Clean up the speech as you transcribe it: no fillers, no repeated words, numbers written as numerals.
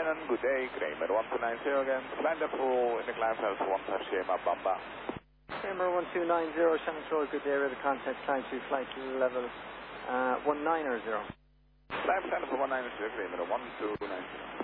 Shannon, good day, Kramer 1290 again. Land approval in the glass house 1 Shema Bamba. Kramer 1290, Shannon Road, good day, radar contact, flight 2, flight level 1900. Left stand for 190, Kramer 1290.